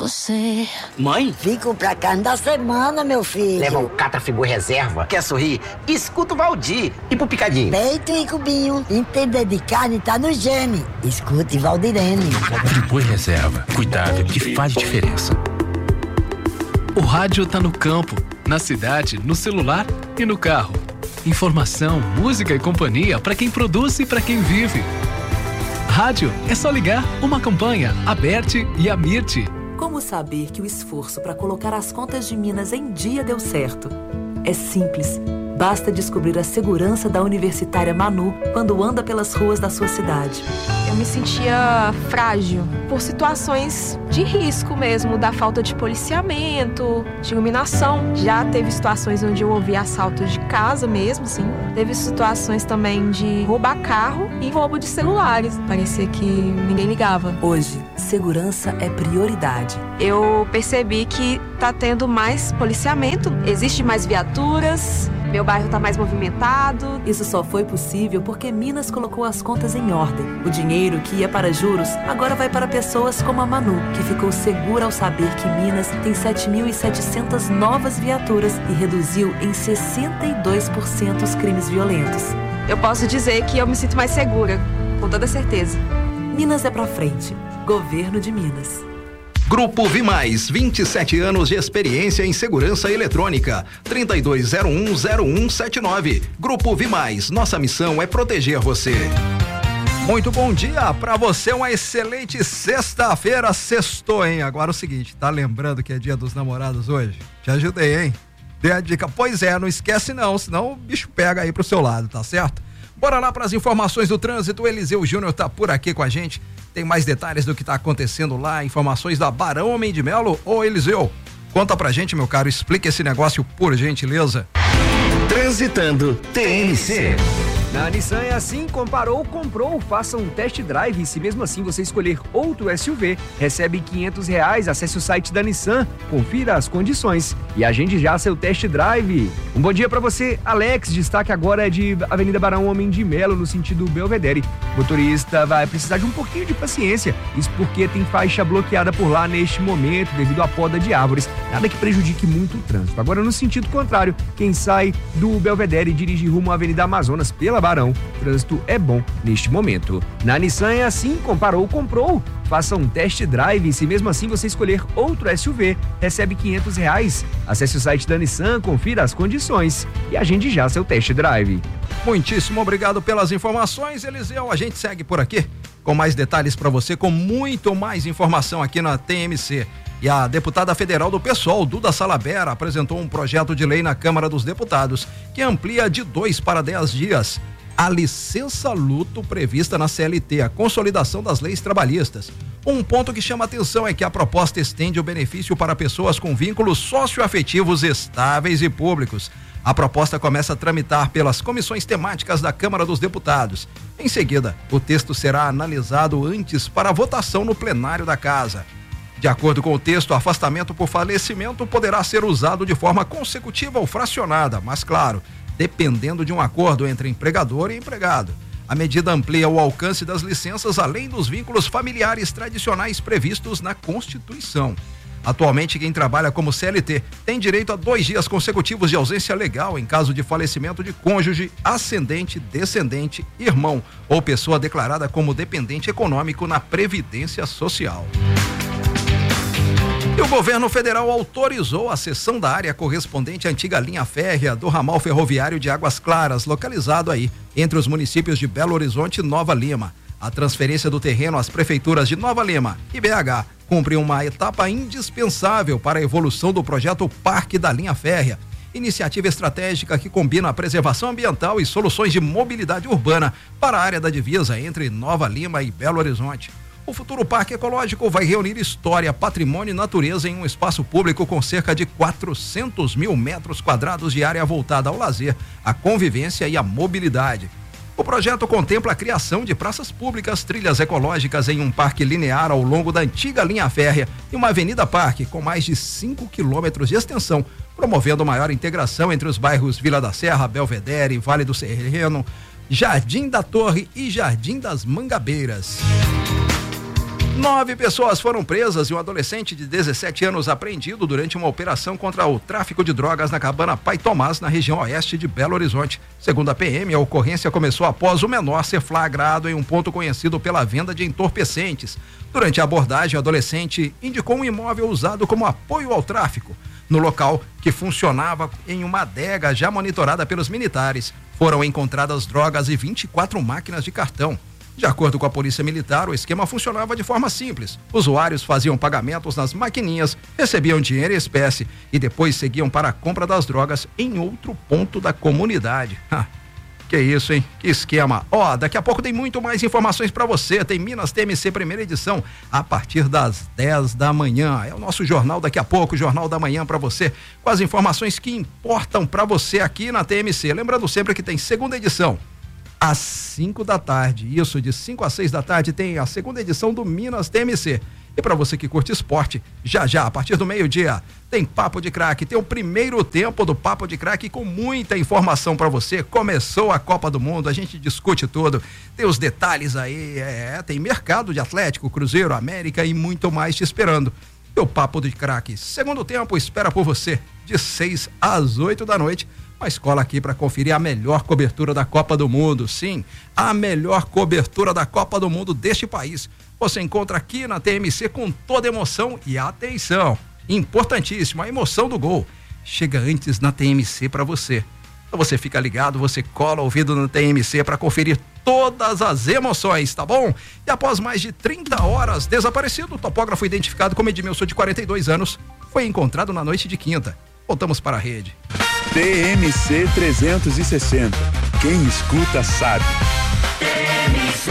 você. Mãe? Fico pra carne da semana, meu filho. Leva o Catrafibur Reserva. Quer sorrir? Escuta o Valdir. E pro Picadinho? Peito e cubinho. Entender de carne tá no gene. Escute Valdirene. Friboi Reserva. Cuidado que faz diferença. O rádio tá no campo, na cidade, no celular e no carro. Informação, música e companhia para quem produz e para quem vive. Rádio é só ligar. Uma campanha, Aberte e Amirte. Como saber que o esforço para colocar as contas de Minas em dia deu certo? É simples. Basta descobrir a segurança da universitária Manu quando anda pelas ruas da sua cidade. Eu me sentia frágil por situações de risco mesmo, da falta de policiamento, de iluminação. Já teve situações onde eu ouvi assaltos de casa mesmo, sim. Teve situações também de roubar carro e roubo de celulares. Parecia que ninguém ligava. Hoje, segurança é prioridade. Eu percebi que tá tendo mais policiamento, existe mais viaturas. Meu bairro tá mais movimentado. Isso só foi possível porque Minas colocou as contas em ordem. O dinheiro que ia para juros agora vai para pessoas como a Manu, que ficou segura ao saber que Minas tem 7.700 novas viaturas e reduziu em 62% os crimes violentos. Eu posso dizer que eu me sinto mais segura, com toda certeza. Minas é pra frente. Governo de Minas. Grupo Vimais, 27 anos de experiência em segurança eletrônica. 32010179. Grupo Vimais, nossa missão é proteger você. Muito bom dia pra você, uma excelente sexta-feira. Sextou, hein? Agora é o seguinte, tá lembrando que é dia dos namorados hoje? Te ajudei, hein? Dei a dica. Pois é, não esquece não, senão o bicho pega aí pro seu lado, tá certo? Bora lá para as informações do trânsito. O Eliseu Júnior tá por aqui com a gente. Tem mais detalhes do que tá acontecendo lá, informações da Barão Homem de Melo. Ô Eliseu, conta pra gente, meu caro, explica esse negócio por gentileza. Transitando TNC. Na Nissan é assim, comparou, comprou, faça um test drive e se mesmo assim você escolher outro SUV, recebe R$500, acesse o site da Nissan, confira as condições e agende já seu test drive. Um bom dia para você, Alex, destaque agora é de Avenida Barão Homem de Melo, no sentido Belvedere. O motorista vai precisar de um pouquinho de paciência, isso porque tem faixa bloqueada por lá neste momento devido à poda de árvores, nada que prejudique muito o trânsito. Agora no sentido contrário, quem sai do Belvedere e dirige rumo à Avenida Amazonas pela Barão, trânsito é bom neste momento. Na Nissan é assim, comparou, comprou. Faça um test drive e se mesmo assim você escolher outro SUV, recebe R$500. Acesse o site da Nissan, confira as condições e agende já seu test drive. Muitíssimo obrigado pelas informações, Eliseu. A gente segue por aqui com mais detalhes para você, com muito mais informação aqui na TMC. E a deputada federal do PSOL, Duda Salabera, apresentou um projeto de lei na Câmara dos Deputados que amplia de 2 para 10 dias a licença-luto prevista na CLT, a consolidação das leis trabalhistas. Um ponto que chama atenção é que a proposta estende o benefício para pessoas com vínculos socioafetivos estáveis e públicos. A proposta começa a tramitar pelas comissões temáticas da Câmara dos Deputados. Em seguida, o texto será analisado antes para votação no plenário da Casa. De acordo com o texto, o afastamento por falecimento poderá ser usado de forma consecutiva ou fracionada, mas claro, dependendo de um acordo entre empregador e empregado. A medida amplia o alcance das licenças além dos vínculos familiares tradicionais previstos na Constituição. Atualmente, quem trabalha como CLT tem direito a 2 dias consecutivos de ausência legal em caso de falecimento de cônjuge, ascendente, descendente, irmão ou pessoa declarada como dependente econômico na Previdência Social. E o governo federal autorizou a cessão da área correspondente à antiga linha férrea do ramal ferroviário de Águas Claras, localizado aí entre os municípios de Belo Horizonte e Nova Lima. A transferência do terreno às prefeituras de Nova Lima e BH cumpre uma etapa indispensável para a evolução do projeto Parque da Linha Férrea, iniciativa estratégica que combina a preservação ambiental e soluções de mobilidade urbana para a área da divisa entre Nova Lima e Belo Horizonte. O futuro parque ecológico vai reunir história, patrimônio e natureza em um espaço público com cerca de 400 mil metros quadrados de área voltada ao lazer, à convivência e à mobilidade. O projeto contempla a criação de praças públicas, trilhas ecológicas em um parque linear ao longo da antiga linha férrea e uma avenida parque com mais de 5 quilômetros de extensão, promovendo maior integração entre os bairros Vila da Serra, Belvedere, Vale do Serreno, Jardim da Torre e Jardim das Mangabeiras. 9 pessoas foram presas e um adolescente de 17 anos apreendido durante uma operação contra o tráfico de drogas na cabana Pai Tomás, na região oeste de Belo Horizonte. Segundo a PM, a ocorrência começou após o menor ser flagrado em um ponto conhecido pela venda de entorpecentes. Durante a abordagem, o adolescente indicou um imóvel usado como apoio ao tráfico. No local, que funcionava em uma adega já monitorada pelos militares, foram encontradas drogas e 24 máquinas de cartão. De acordo com a Polícia Militar, o esquema funcionava de forma simples. Usuários faziam pagamentos nas maquininhas, recebiam dinheiro em espécie e depois seguiam para a compra das drogas em outro ponto da comunidade. Que isso, hein? Que esquema. Daqui a pouco tem muito mais informações para você. Tem Minas TMC primeira edição a partir das 10 da manhã. É o nosso jornal daqui a pouco, o Jornal da Manhã para você, com as informações que importam para você aqui na TMC. Lembrando sempre que tem segunda edição às 5 da tarde. Isso, de 5 às 6 da tarde tem a segunda edição do Minas TMC. E para você que curte esporte, já, a partir do meio-dia, tem Papo de Craque, tem o primeiro tempo do Papo de Craque com muita informação para você. Começou a Copa do Mundo, a gente discute tudo, tem os detalhes aí, tem mercado de Atlético, Cruzeiro, América e muito mais te esperando. E o Papo de Craque, segundo tempo, espera por você, de 6 às 8 da noite. Uma escola aqui para conferir a melhor cobertura da Copa do Mundo. Sim, a melhor cobertura da Copa do Mundo deste país. Você encontra aqui na TMC com toda emoção e atenção. Importantíssimo, a emoção do gol chega antes na TMC para você. Então você fica ligado, você cola o ouvido na TMC para conferir todas as emoções, tá bom? E após mais de 30 horas desaparecido, o topógrafo identificado como Edmilson, de 42 anos, foi encontrado na noite de quinta. Voltamos para a rede. TMC 360. Quem escuta sabe. TMC.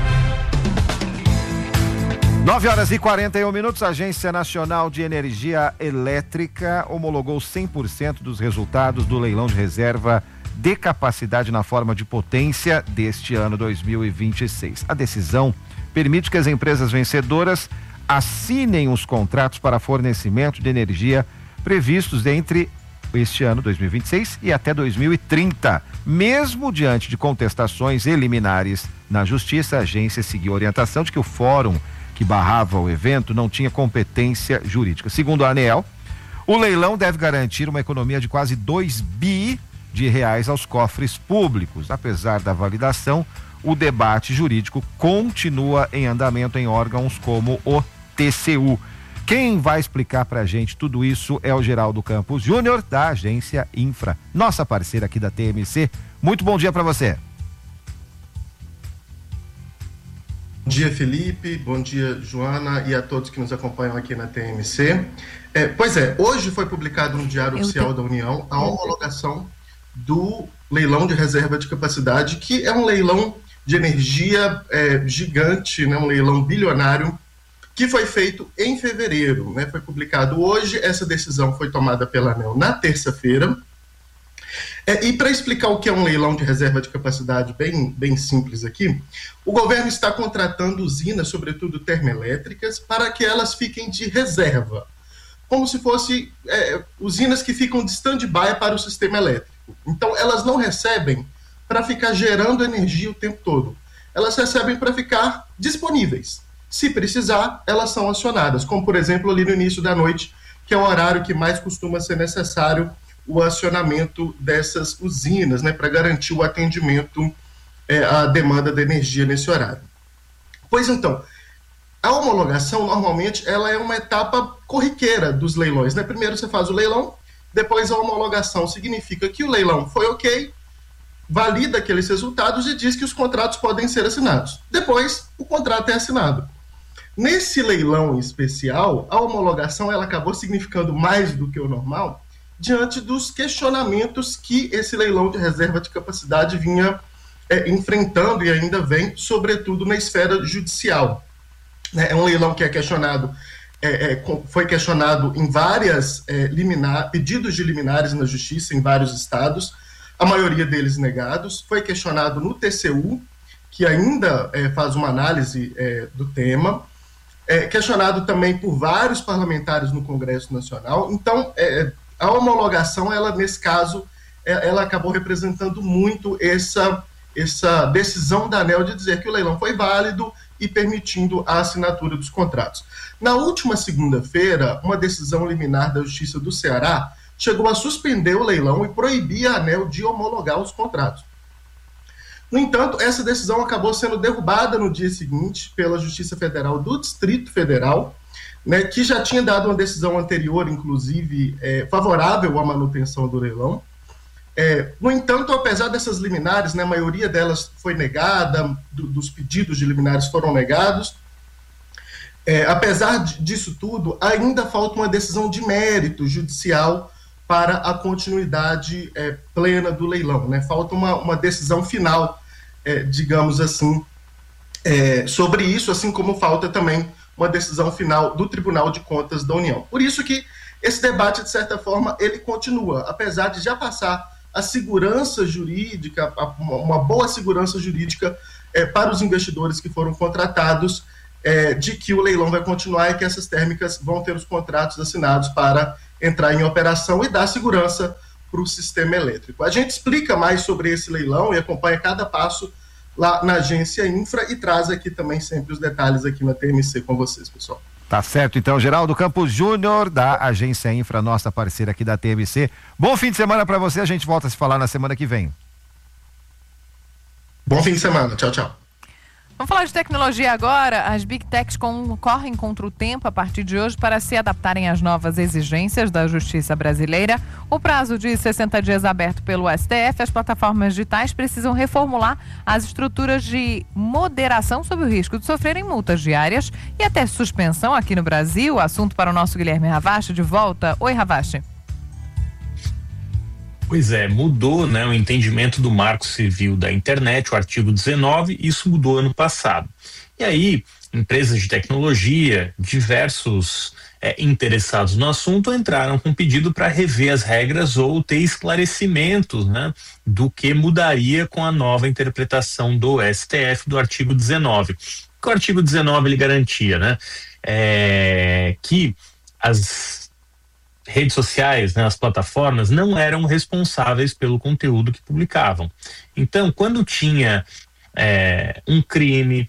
9h41. A Agência Nacional de Energia Elétrica homologou 100% dos resultados do leilão de reserva de capacidade na forma de potência deste ano 2026. A decisão permite que as empresas vencedoras assinem os contratos para fornecimento de energia previstos entre este ano 2026 e até 2030. Mesmo diante de contestações eliminares na Justiça, a agência seguiu a orientação de que o fórum que barrava o evento não tinha competência jurídica. Segundo a ANEEL, o leilão deve garantir uma economia de quase 2 bi de reais aos cofres públicos. Apesar da validação, o debate jurídico continua em andamento em órgãos como o TCU. Quem vai explicar pra gente tudo isso é o Geraldo Campos Júnior, da Agência Infra, nossa parceira aqui da TMC. Muito bom dia para você. Bom dia, Felipe, bom dia, Joana, e a todos que nos acompanham aqui na TMC. Hoje foi publicado no Diário Oficial da União a homologação do leilão de reserva de capacidade, que é um leilão de energia gigante, né, um leilão bilionário, que foi feito em fevereiro, né? Foi publicado hoje. Essa decisão foi tomada pela ANEEL na terça-feira. E para explicar o que é um leilão de reserva de capacidade bem simples aqui, o governo está contratando usinas, sobretudo termoelétricas, para que elas fiquem de reserva, como se fossem usinas que ficam de stand-by para o sistema elétrico. Então, elas não recebem para ficar gerando energia o tempo todo. Elas recebem para ficar disponíveis. Se precisar, elas são acionadas, como, por exemplo, ali no início da noite, que é o horário que mais costuma ser necessário o acionamento dessas usinas, né, para garantir o atendimento à demanda de energia nesse horário. Pois então, a homologação, normalmente, ela é uma etapa corriqueira dos leilões, né? Primeiro você faz o leilão, depois a homologação significa que o leilão foi ok, valida aqueles resultados e diz que os contratos podem ser assinados. Depois, o contrato é assinado. Nesse leilão especial, a homologação ela acabou significando mais do que o normal, diante dos questionamentos que esse leilão de reserva de capacidade vinha enfrentando e ainda vem, sobretudo na esfera judicial. É um leilão que é questionado, foi questionado em várias pedidos de liminares na justiça em vários estados, a maioria deles negados. Foi questionado no TCU, que ainda faz uma análise do tema, questionado também por vários parlamentares no Congresso Nacional. Então, a homologação, ela, nesse caso, ela acabou representando muito essa decisão da ANEEL de dizer que o leilão foi válido e permitindo a assinatura dos contratos. Na última segunda-feira, uma decisão liminar da Justiça do Ceará chegou a suspender o leilão e proibir a ANEEL de homologar os contratos. No entanto, essa decisão acabou sendo derrubada no dia seguinte pela Justiça Federal do Distrito Federal, né, que já tinha dado uma decisão anterior, inclusive, favorável à manutenção do leilão. No entanto, apesar dessas liminares, né, a maioria delas foi negada, dos pedidos de liminares foram negados, apesar disso tudo, ainda falta uma decisão de mérito judicial para a continuidade plena do leilão, né? Falta uma decisão final, digamos assim, sobre isso, assim como falta também uma decisão final do Tribunal de Contas da União. Por isso que esse debate, de certa forma, ele continua, apesar de já passar a segurança jurídica, uma boa segurança jurídica para os investidores que foram contratados, de que o leilão vai continuar e que essas térmicas vão ter os contratos assinados para entrar em operação e dar segurança para o sistema elétrico. A gente explica mais sobre esse leilão e acompanha cada passo lá na Agência Infra e traz aqui também sempre os detalhes aqui na TMC com vocês, pessoal. Tá certo, então, Geraldo Campos Júnior, da Agência Infra, nossa parceira aqui da TMC. Bom fim de semana para você, a gente volta a se falar na semana que vem. Bom fim de semana, tchau, tchau. Vamos falar de tecnologia agora. As Big Techs correm contra o tempo a partir de hoje para se adaptarem às novas exigências da justiça brasileira. O prazo de 60 dias aberto pelo STF, as plataformas digitais precisam reformular as estruturas de moderação sob o risco de sofrerem multas diárias e até suspensão aqui no Brasil. Assunto para o nosso Guilherme Ravache, de volta. Oi, Ravache. Pois é, mudou, né, o entendimento do Marco Civil da Internet, o artigo 19, isso mudou ano passado. E aí, empresas de tecnologia, diversos interessados no assunto entraram com pedido para rever as regras ou ter esclarecimentos, né, do que mudaria com a nova interpretação do STF do artigo 19. O artigo 19 ele garantia, né, que as redes sociais, né, as plataformas não eram responsáveis pelo conteúdo que publicavam. Então, quando tinha um crime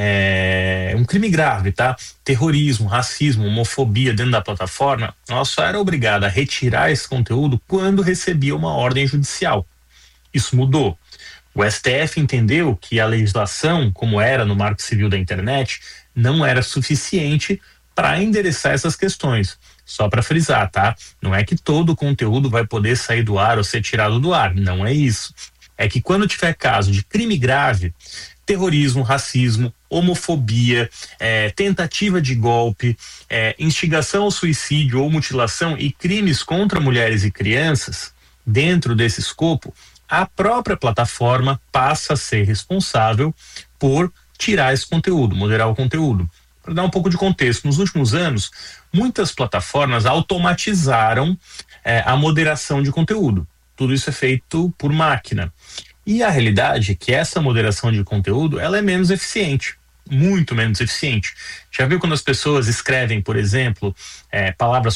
grave, tá? Terrorismo, racismo, homofobia dentro da plataforma, ela só era obrigada a retirar esse conteúdo quando recebia uma ordem judicial. Isso mudou. O STF entendeu que a legislação, como era no Marco Civil da Internet, não era suficiente para endereçar essas questões. Só para frisar, tá? Não é que todo o conteúdo vai poder sair do ar ou ser tirado do ar, não é isso. É que quando tiver caso de crime grave, terrorismo, racismo, homofobia, tentativa de golpe, instigação ao suicídio ou mutilação e crimes contra mulheres e crianças, dentro desse escopo, a própria plataforma passa a ser responsável por tirar esse conteúdo, moderar o conteúdo. Para dar um pouco de contexto, nos últimos anos, muitas plataformas automatizaram a moderação de conteúdo. Tudo isso é feito por máquina. E a realidade é que essa moderação de conteúdo, ela é menos eficiente, muito menos eficiente. Já viu quando as pessoas escrevem, por exemplo, palavras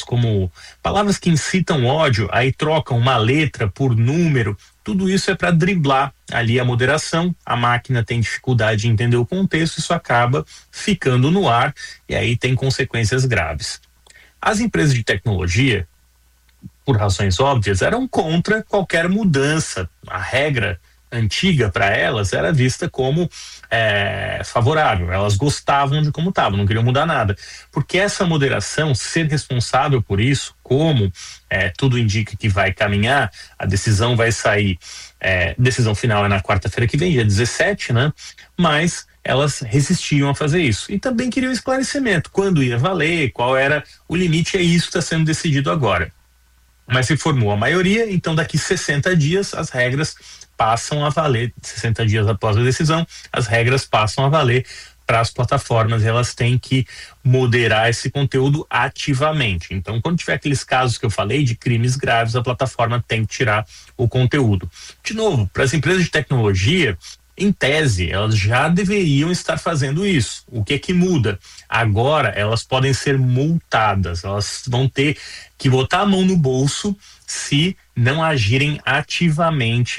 que incitam ódio, aí trocam uma letra por número? Tudo isso é para driblar ali a moderação, a máquina tem dificuldade de entender o contexto, isso acaba ficando no ar e aí tem consequências graves. As empresas de tecnologia, por razões óbvias, eram contra qualquer mudança. A regra antiga para elas era vista como favorável, elas gostavam de como estava, não queriam mudar nada, porque essa moderação, ser responsável por isso, como tudo indica que vai caminhar, a decisão vai sair, decisão final é na quarta-feira que vem, dia 17, né? Mas elas resistiam a fazer isso e também queriam esclarecimento, quando ia valer, qual era o limite, é isso que está sendo decidido agora. Mas se formou a maioria, então daqui 60 dias as regras passam a valer, 60 dias após a decisão, as regras passam a valer para as plataformas, elas têm que moderar esse conteúdo ativamente. Então, quando tiver aqueles casos que eu falei de crimes graves, a plataforma tem que tirar o conteúdo. De novo, para as empresas de tecnologia, em tese, elas já deveriam estar fazendo isso. O que é que muda? Agora, elas podem ser multadas, elas vão ter que botar a mão no bolso se não agirem ativamente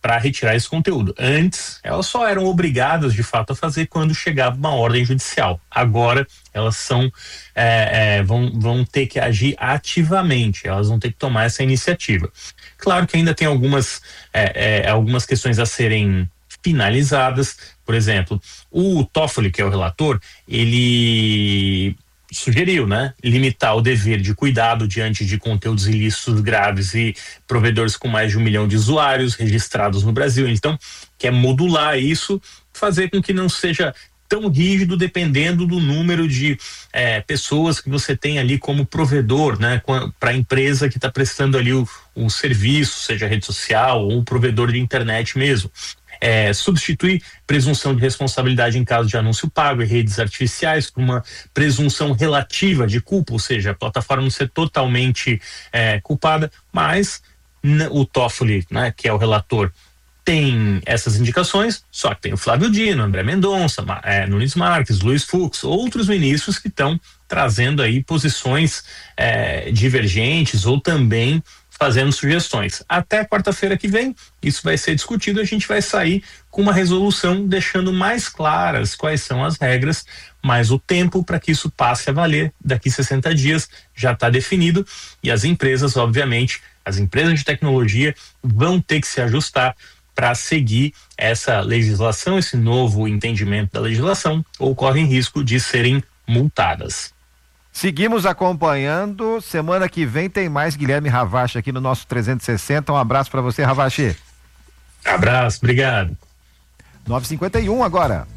para retirar esse conteúdo. Antes, elas só eram obrigadas de fato a fazer quando chegava uma ordem judicial. Agora, elas vão ter que agir ativamente, elas vão ter que tomar essa iniciativa. Claro que ainda tem algumas questões a serem finalizadas. Por exemplo, o Toffoli, que é o relator, ele sugeriu, limitar o dever de cuidado diante de conteúdos ilícitos graves e provedores com mais de 1 milhão de usuários registrados no Brasil. Então, quer modular isso, fazer com que não seja tão rígido dependendo do número de pessoas que você tem ali como provedor, para a empresa que está prestando ali o serviço, seja rede social ou provedor de internet mesmo. Substituir presunção de responsabilidade em caso de anúncio pago e redes artificiais por uma presunção relativa de culpa, ou seja, a plataforma não ser totalmente culpada, mas o Toffoli, que é o relator, tem essas indicações, só que tem o Flávio Dino, André Mendonça, Nunes Marques, Luiz Fux, outros ministros que estão trazendo aí posições divergentes ou também fazendo sugestões. Até quarta-feira que vem, isso vai ser discutido, a gente vai sair com uma resolução deixando mais claras quais são as regras, mas o tempo para que isso passe a valer daqui 60 dias já está definido e as empresas, obviamente, as empresas de tecnologia vão ter que se ajustar para seguir essa legislação, esse novo entendimento da legislação, ou correm risco de serem multadas. Seguimos acompanhando. Semana que vem tem mais Guilherme Ravache aqui no nosso 360. Um abraço para você, Ravache. Abraço, obrigado. 9h51 agora.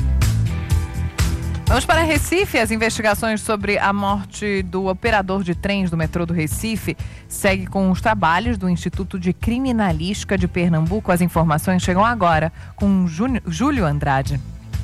Vamos para Recife. As investigações sobre a morte do operador de trens do metrô do Recife segue com os trabalhos do Instituto de Criminalística de Pernambuco. As informações chegam agora com Júlio Andrade.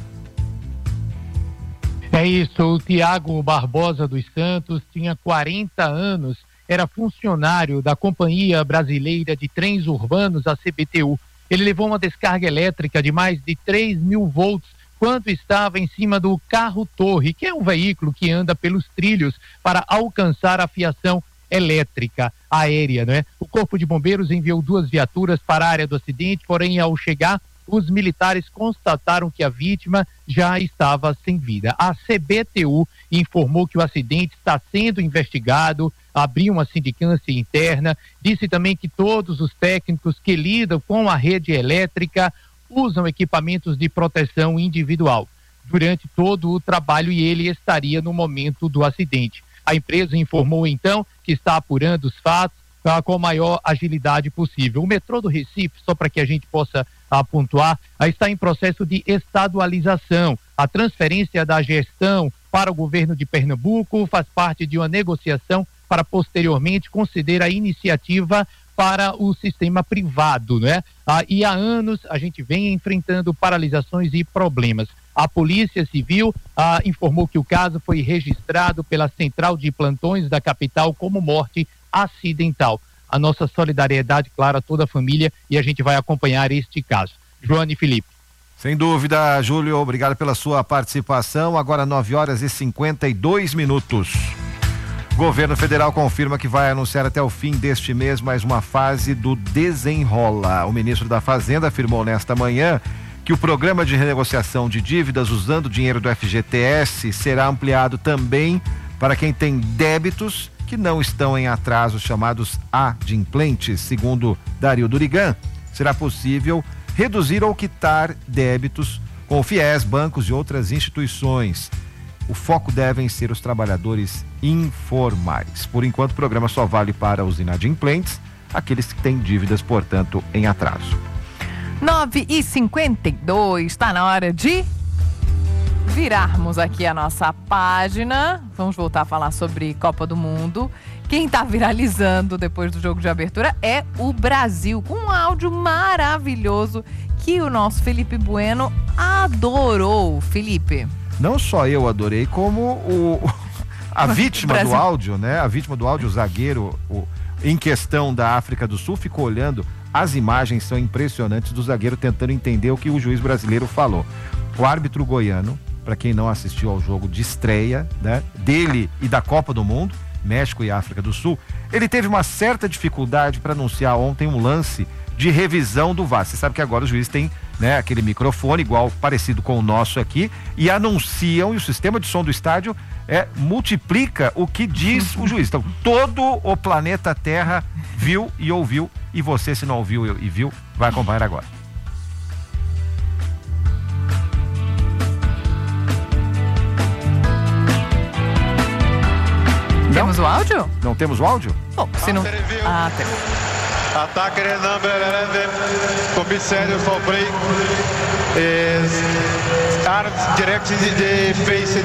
É isso, o Tiago Barbosa dos Santos tinha 40 anos, era funcionário da Companhia Brasileira de Trens Urbanos, a CBTU. Ele levou uma descarga elétrica de mais de 3.000 volts quando estava em cima do carro-torre, que é um veículo que anda pelos trilhos para alcançar a fiação elétrica aérea, né? O Corpo de Bombeiros enviou 2 viaturas para a área do acidente, porém, ao chegar, os militares constataram que a vítima já estava sem vida. A CBTU informou que o acidente está sendo investigado, abriu uma sindicância interna, disse também que todos os técnicos que lidam com a rede elétrica usam equipamentos de proteção individual durante todo o trabalho e ele estaria no momento do acidente. A empresa informou então que está apurando os fatos com a maior agilidade possível. O metrô do Recife, só para que a gente possa pontuar, está em processo de estadualização. A transferência da gestão para o governo de Pernambuco faz parte de uma negociação para posteriormente conceder a iniciativa para o sistema privado, né? E há anos a gente vem enfrentando paralisações e problemas. A Polícia Civil informou que o caso foi registrado pela Central de Plantões da capital como morte acidental. A nossa solidariedade, claro, a toda a família, e a gente vai acompanhar este caso. Joane e Felipe. Sem dúvida, Júlio, obrigado pela sua participação. Agora 9h52. Governo federal confirma que vai anunciar até o fim deste mês mais uma fase do Desenrola. O ministro da Fazenda afirmou nesta manhã que o programa de renegociação de dívidas usando o dinheiro do FGTS será ampliado também para quem tem débitos que não estão em atraso, chamados adimplentes. Segundo Dario Durigan, será possível reduzir ou quitar débitos com o FIES, bancos e outras instituições. O foco devem ser os trabalhadores informais. Por enquanto, o programa só vale para os inadimplentes, aqueles que têm dívidas, portanto, em atraso. 9h52, está na hora de virarmos aqui a nossa página. Vamos voltar a falar sobre Copa do Mundo. Quem está viralizando depois do jogo de abertura é o Brasil, com um áudio maravilhoso que o nosso Felipe Bueno adorou. Felipe. Não só eu adorei, como a vítima do áudio, né? A vítima do áudio, o zagueiro em questão da África do Sul, ficou olhando. As imagens são impressionantes do zagueiro tentando entender o que o juiz brasileiro falou. O árbitro goiano, para quem não assistiu ao jogo de estreia, né, dele e da Copa do Mundo, México e África do Sul, ele teve uma certa dificuldade para anunciar ontem um lance de revisão do VAR. Você sabe que agora o juiz tem, né, aquele microfone igual, parecido com o nosso aqui, e anunciam, e o sistema de som do estádio multiplica o que diz o juiz. Então, todo o planeta Terra viu e ouviu, e você, se não ouviu e viu, vai acompanhar agora. Temos o áudio? Não temos o áudio? Bom, se não... Ah, tem. Attacker number 11, commissariat for break is arms directed the face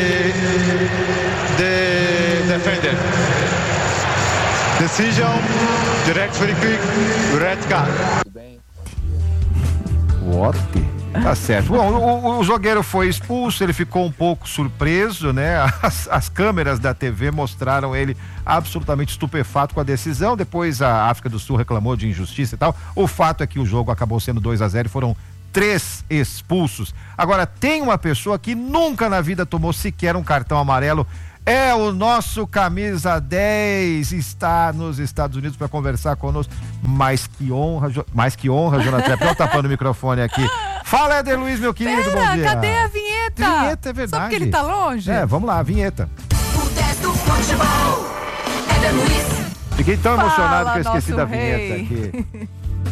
the defender. Decision, direct free kick, red card. What? Tá certo. Bom, o jogueiro foi expulso, ele ficou um pouco surpreso, né? As câmeras da TV mostraram ele absolutamente estupefato com a decisão. Depois a África do Sul reclamou de injustiça e tal. O fato é que o jogo acabou sendo 2-0 e foram 3 expulsos. Agora, tem uma pessoa que nunca na vida tomou sequer um cartão amarelo. É o nosso camisa 10, está nos Estados Unidos para conversar conosco. Mais que honra, Jonathan. Estou tapando o microfone aqui. Fala, Éder Luiz, meu querido, bom dia. Cadê a vinheta? Vinheta, é verdade. Só porque ele tá longe? Vamos lá, a vinheta. O 10 do futebol, Éder Luiz. Fiquei tão emocionado que eu esqueci nosso da rei. vinheta aqui.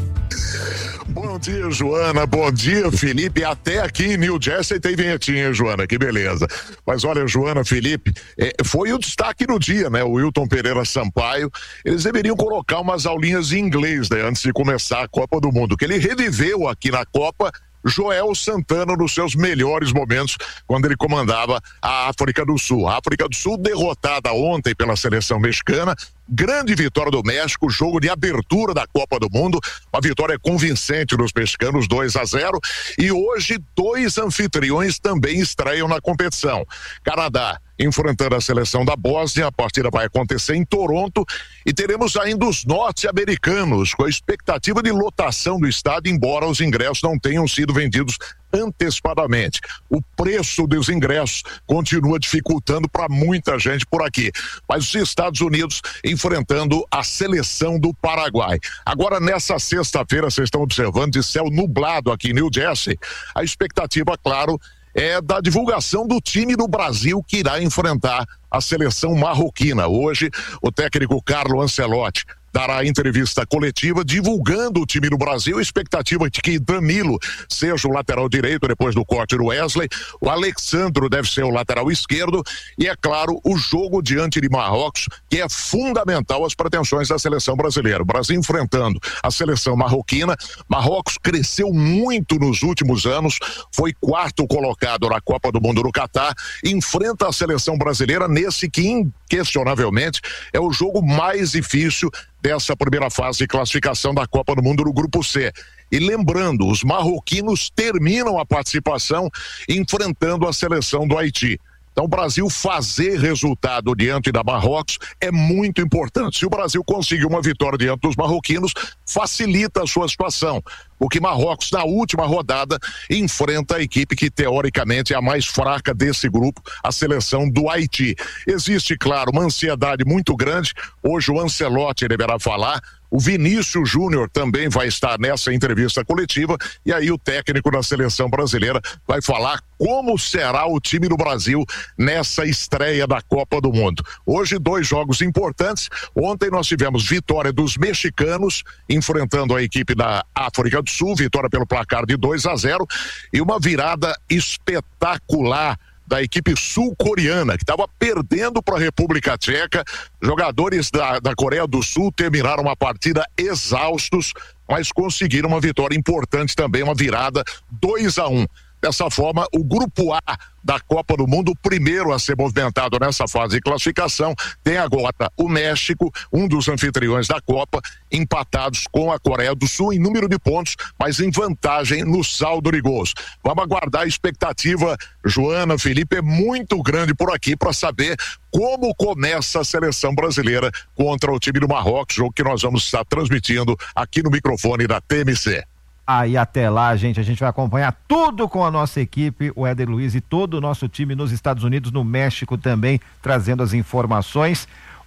Bom dia, Joana. Bom dia, Felipe. Até aqui em New Jersey tem vinhetinha, Joana. Que beleza. Mas olha, Joana, Felipe, foi o destaque no dia, né? O Wilton Pereira Sampaio. Eles deveriam colocar umas aulinhas de inglês, né? Antes de começar a Copa do Mundo. Que ele reviveu aqui na Copa Joel Santana nos seus melhores momentos quando ele comandava a África do Sul. A África do Sul derrotada ontem pela seleção mexicana. Grande vitória do México, jogo de abertura da Copa do Mundo, uma vitória convincente dos mexicanos, 2-0, e hoje 2 anfitriões também estreiam na competição. Canadá enfrentando a seleção da Bósnia, a partida vai acontecer em Toronto, e teremos ainda os norte-americanos, com a expectativa de lotação do estádio, embora os ingressos não tenham sido vendidos antecipadamente. O preço dos ingressos continua dificultando para muita gente por aqui. Mas os Estados Unidos enfrentando a seleção do Paraguai. Agora, nessa sexta-feira, vocês estão observando de céu nublado aqui em New Jersey. A expectativa, claro, é da divulgação do time do Brasil que irá enfrentar a seleção marroquina. Hoje, o técnico Carlo Ancelotti dará entrevista coletiva divulgando o time do Brasil, a expectativa de que Danilo seja o lateral direito depois do corte do Wesley, o Alexandro deve ser o lateral esquerdo e, é claro, o jogo diante de Marrocos, que é fundamental às pretensões da seleção brasileira. O Brasil enfrentando a seleção marroquina. Marrocos cresceu muito nos últimos anos, foi 4º colocado na Copa do Mundo no Catar, enfrenta a seleção brasileira nesse que inquestionavelmente é o jogo mais difícil dessa primeira fase de classificação da Copa do Mundo no Grupo C. E lembrando, os marroquinos terminam a participação enfrentando a seleção do Haiti. Então, o Brasil fazer resultado diante da Marrocos é muito importante. Se o Brasil conseguir uma vitória diante dos marroquinos, facilita a sua situação. Porque Marrocos, na última rodada, enfrenta a equipe que, teoricamente, é a mais fraca desse grupo, a seleção do Haiti. Existe, claro, uma ansiedade muito grande. Hoje o Ancelotti deverá falar. O Vinícius Júnior também vai estar nessa entrevista coletiva e aí o técnico da seleção brasileira vai falar como será o time do Brasil nessa estreia da Copa do Mundo. Hoje 2 jogos importantes. Ontem nós tivemos vitória dos mexicanos enfrentando a equipe da África do Sul, vitória pelo placar de 2-0 e uma virada espetacular da equipe sul-coreana, que estava perdendo para a República Tcheca. Jogadores da Coreia do Sul terminaram a partida exaustos, mas conseguiram uma vitória importante também, uma virada 2-1. Dessa forma, o Grupo A da Copa do Mundo, o primeiro a ser movimentado nessa fase de classificação, tem agora o México, um dos anfitriões da Copa, empatados com a Coreia do Sul em número de pontos, mas em vantagem no saldo de gols. Vamos aguardar a expectativa, Joana, Felipe, é muito grande por aqui para saber como começa a seleção brasileira contra o time do Marrocos, jogo que nós vamos estar transmitindo aqui no microfone da TMC. Aí até lá, gente, a gente vai acompanhar tudo com a nossa equipe, o Éder Luiz e todo o nosso time nos Estados Unidos, no México também, trazendo as informações.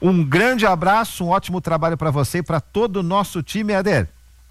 Um grande abraço, um ótimo trabalho para você e para todo o nosso time, Éder.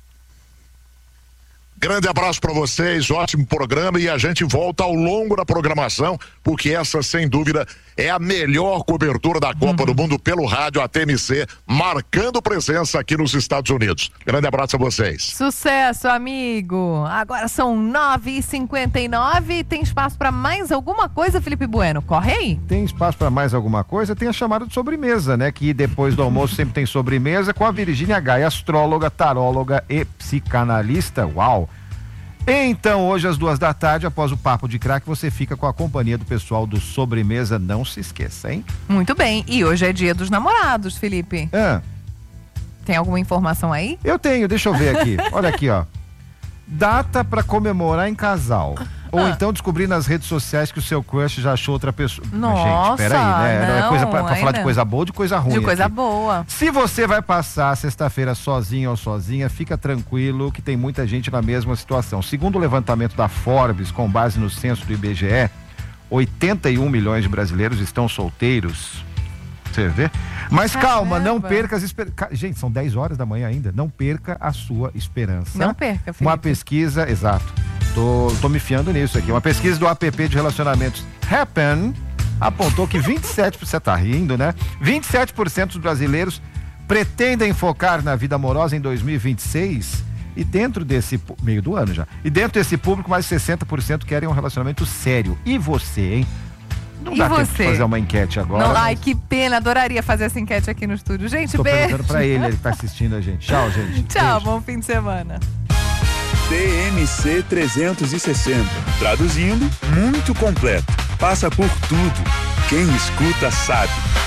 Grande abraço para vocês, ótimo programa, e a gente volta ao longo da programação, porque essa, sem dúvida, é a melhor cobertura da Copa do Mundo pelo rádio, a TMC, marcando presença aqui nos Estados Unidos. Grande abraço a vocês. Sucesso, amigo. Agora são 9h59. Tem espaço para mais alguma coisa, Felipe Bueno? Corre aí. Tem espaço para mais alguma coisa? Tem a chamada de sobremesa, né? Que depois do almoço sempre tem sobremesa com a Virgínia Gaia, astróloga, taróloga e psicanalista. Uau! Então, hoje às 14h, após o Papo de Craque, você fica com a companhia do pessoal do Sobremesa, não se esqueça, hein? Muito bem, e hoje é dia dos namorados, Felipe. Tem alguma informação aí? Eu tenho, deixa eu ver aqui. Olha aqui, ó. Data para comemorar em casal. Ou então descobrir nas redes sociais que o seu crush já achou outra pessoa. Nossa, gente, peraí, né? Não é coisa pra falar não. de coisa boa ou de coisa ruim. De coisa aqui. boa. Se você vai passar sexta-feira sozinho ou sozinha, fica tranquilo que tem muita gente na mesma situação. Segundo o levantamento da Forbes, com base no censo do IBGE, 81 milhões de brasileiros estão solteiros. Você vê? Mas calma, não perca as esperanças. Gente, são 10 horas da manhã ainda. Não perca a sua esperança. Não perca, Felipe. Uma pesquisa, exato. Tô me fiando nisso aqui. Uma pesquisa do app de relacionamentos Happn apontou que 27%, você tá rindo, né? 27% dos brasileiros pretendem focar na vida amorosa em 2026 e dentro desse, meio do ano já, e dentro desse público mais de 60% querem um relacionamento sério. E você, hein? Não dá tempo de fazer uma enquete agora. Não, ai, que pena, adoraria fazer essa enquete aqui no estúdio. Gente, tô beijo. perguntando pra ele que tá assistindo a gente. Tchau, gente. Tchau, beijo. bom fim de semana. TMC 360. Traduzindo, muito completo. Passa por tudo. Quem escuta sabe.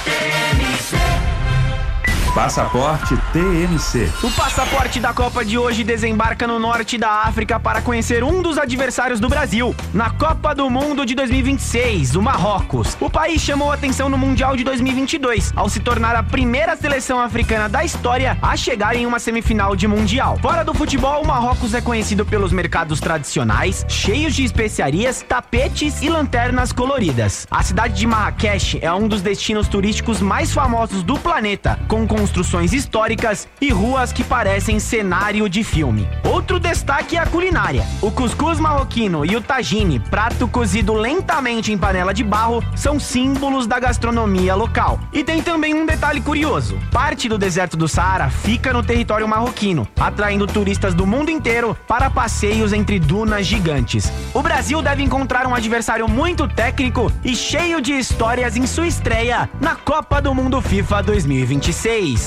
Passaporte TMC. O passaporte da Copa de hoje desembarca no norte da África para conhecer um dos adversários do Brasil, na Copa do Mundo de 2026, o Marrocos. O país chamou atenção no Mundial de 2022, ao se tornar a primeira seleção africana da história a chegar em uma semifinal de Mundial. Fora do futebol, o Marrocos é conhecido pelos mercados tradicionais, cheios de especiarias, tapetes e lanternas coloridas. A cidade de Marrakech é um dos destinos turísticos mais famosos do planeta, com construções históricas e ruas que parecem cenário de filme. Outro destaque é a culinária. O cuscuz marroquino e o tagine, prato cozido lentamente em panela de barro, são símbolos da gastronomia local. E tem também um detalhe curioso. Parte do deserto do Saara fica no território marroquino, atraindo turistas do mundo inteiro para passeios entre dunas gigantes. O Brasil deve encontrar um adversário muito técnico e cheio de histórias em sua estreia na Copa do Mundo FIFA 2026.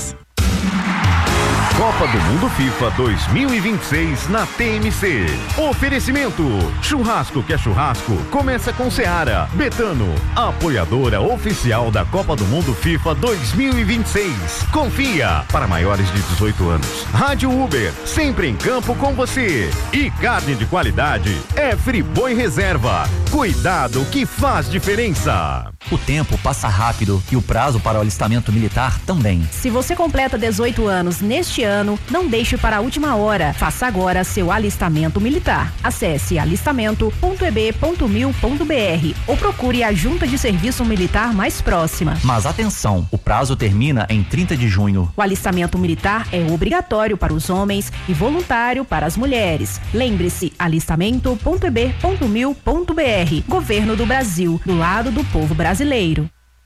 Copa do Mundo FIFA 2026 na TMC. Oferecimento: churrasco que é churrasco, começa com Seara. Betano, apoiadora oficial da Copa do Mundo FIFA 2026. Confia, para maiores de 18 anos. Rádio Uber, sempre em campo com você. E carne de qualidade é Friboi Reserva. Cuidado que faz diferença. O tempo passa rápido e o prazo para o alistamento militar também. Se você completa 18 anos neste ano, não deixe para a última hora. Faça agora seu alistamento militar. Acesse alistamento.eb.mil.br ou procure a junta de serviço militar mais próxima. Mas atenção, o prazo termina em 30 de junho. O alistamento militar é obrigatório para os homens e voluntário para as mulheres. Lembre-se, alistamento.eb.mil.br. Governo do Brasil, do lado do povo brasileiro.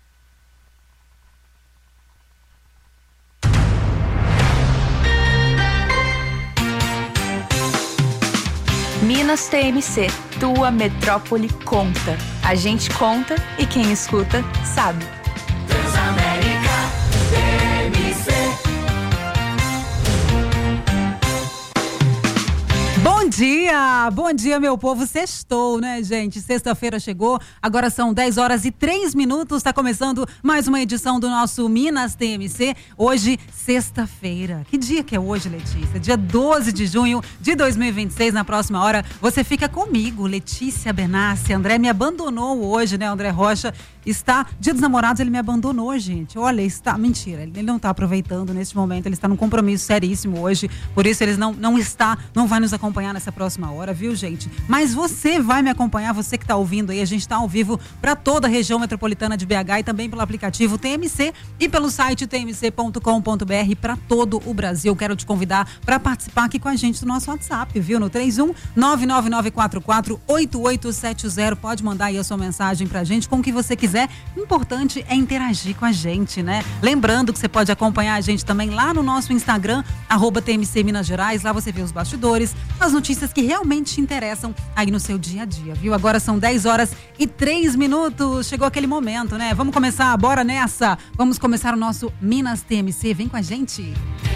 Minas TMC, tua metrópole conta. A gente conta e quem escuta sabe. Transamérica TMC. Bom dia meu povo, sextou, né gente? Sexta-feira chegou, agora são 10 horas e 3 minutos, está começando mais uma edição do nosso Minas TMC, hoje sexta-feira. Que dia que é hoje, Letícia? Dia 12 de junho de 2026, na próxima hora você fica comigo, Letícia Benassi. André me abandonou hoje, né? André Rocha está, dia dos namorados ele me abandonou, gente, olha, está, mentira, ele não está aproveitando neste momento, ele está num compromisso seríssimo hoje, por isso ele não vai nos acompanhar nessa próxima próxima hora, viu, gente? Mas você vai me acompanhar, você que tá ouvindo aí, a gente tá ao vivo para toda a região metropolitana de BH e também pelo aplicativo TMC e pelo site tmc.com.br para todo o Brasil. Quero te convidar para participar aqui com a gente do nosso WhatsApp, viu? No 31-99944-8870. Pode mandar aí a sua mensagem pra gente com o que você quiser. O importante é interagir com a gente, né? Lembrando que você pode acompanhar a gente também lá no nosso Instagram, @TMC Minas Gerais. Lá você vê os bastidores, as notícias que realmente te interessam aí no seu dia a dia, viu? Agora são 10h03. Chegou aquele momento, né? Vamos começar, bora nessa. Vamos começar o nosso Minas TMC. Vem com a gente.